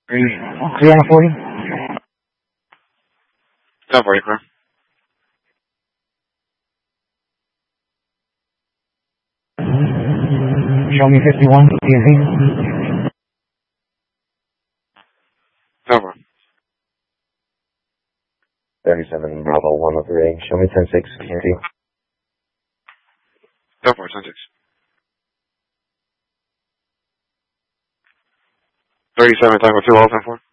Clear on 40? 1040, clear. Show me 51, TNT. 1040. 37 Bravo 103. Show me 10-6, TNT. 1040, 10-6. 37, Tango 2, all 10-4.